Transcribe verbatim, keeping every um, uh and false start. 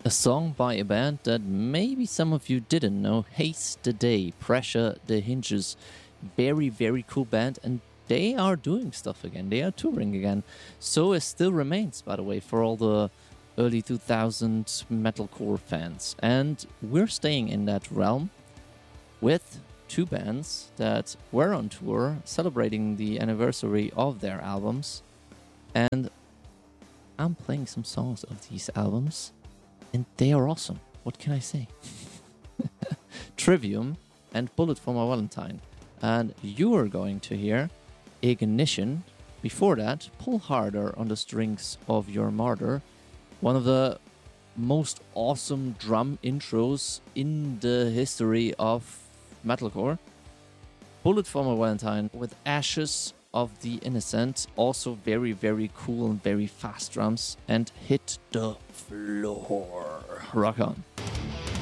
A song by a band that maybe some of you didn't know, Haste the Day, Pressure the Hinges. Very, very cool band, and they are doing stuff again. They are touring again. So it still remains, by the way, for all the early two thousands metalcore fans. And we're staying in that realm with two bands that were on tour celebrating the anniversary of their albums. And I'm playing some songs of these albums. And they are awesome. What can I say? Trivium and Bullet for My Valentine. And you are going to hear Ignition. Before that, Pull Harder on the Strings of Your Martyr. One of the most awesome drum intros in the history of metalcore. Bullet for My Valentine with Ashes of the Innocent. Also very, very cool and very fast drums. And Hit the Floor. Rock on.